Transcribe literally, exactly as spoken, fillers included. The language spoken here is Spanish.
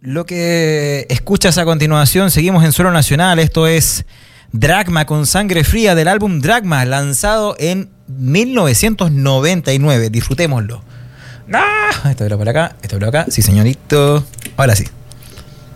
Lo que escuchas a continuación, seguimos en suelo nacional. Esto es Dragma con Sangre Fría del álbum Dragma, lanzado en mil novecientos noventa y nueve. Disfrutémoslo. ¡Ah! Esto era por acá, esto era por acá. Sí, señorito. Ahora sí.